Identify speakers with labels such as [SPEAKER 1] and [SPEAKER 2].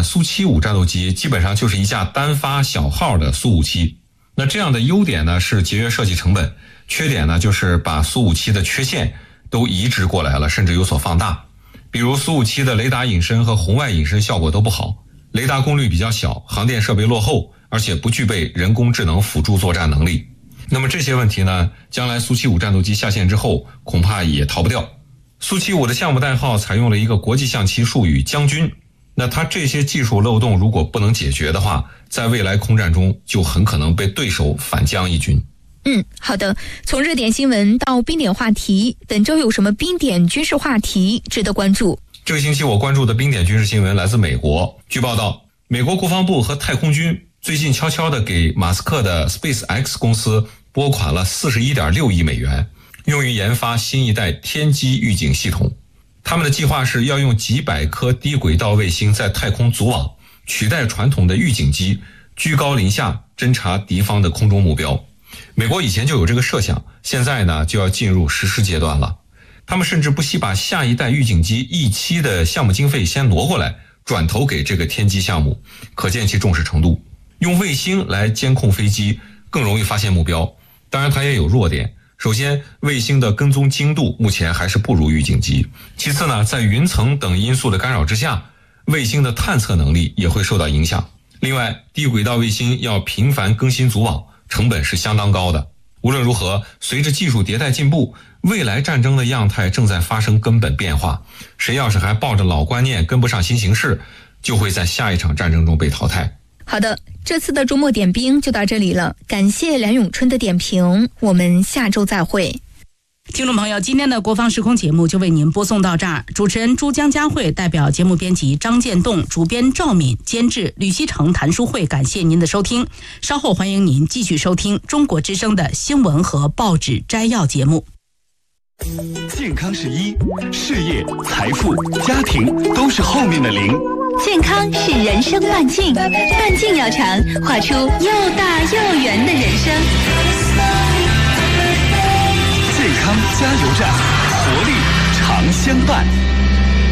[SPEAKER 1] 苏75战斗机基本上就是一架单发小号的苏57。那这样的优点呢是节约设计成本，缺点呢就是把苏57的缺陷都移植过来了，甚至有所放大。比如苏57的雷达隐身和红外隐身效果都不好，雷达功率比较小，航电设备落后，而且不具备人工智能辅助作战能力。那么这些问题呢，将来苏75战斗机下线之后恐怕也逃不掉。苏75的项目代号采用了一个国际象棋术语将军，那它这些技术漏洞如果不能解决的话，在未来空战中就很可能被对手反将一军。
[SPEAKER 2] 好的。从热点新闻到冰点话题，本周有什么冰点军事话题值得关注？
[SPEAKER 1] 这个星期我关注的冰点军事新闻来自美国。据报道，美国国防部和太空军最近悄悄地给马斯克的 SpaceX 公司拨款了41.6亿美元，用于研发新一代天基预警系统。他们的计划是要用几百颗低轨道卫星在太空组网，取代传统的预警机，居高临下侦察敌方的空中目标。美国以前就有这个设想，现在呢就要进入实施阶段了。他们甚至不惜把下一代预警机E7的项目经费先挪过来，转投给这个天基项目，可见其重视程度。用卫星来监控飞机更容易发现目标，当然它也有弱点。首先，卫星的跟踪精度目前还是不如预警机。其次呢，在云层等因素的干扰之下，卫星的探测能力也会受到影响。另外，低轨道卫星要频繁更新组网，成本是相当高的。无论如何，随着技术迭代进步，未来战争的样态正在发生根本变化。谁要是还抱着老观念跟不上新形势，就会在下一场战争中被淘汰。
[SPEAKER 2] 好的，这次的周末点兵就到这里了，感谢梁永春的点评，我们下周再会。
[SPEAKER 3] 听众朋友，今天的国防时空节目就为您播送到这儿。主持人朱江佳慧代表节目编辑张建栋、主编赵敏、监制吕希成、谭淑慧，感谢您的收听。稍后欢迎您继续收听中国之声的新闻和报纸摘要节目。
[SPEAKER 4] 健康是一，事业、财富、家庭都是后面的零。
[SPEAKER 5] 健康是人生半径，半径要长，画出又大又圆的人生。
[SPEAKER 4] 健康加油站，活力常相伴。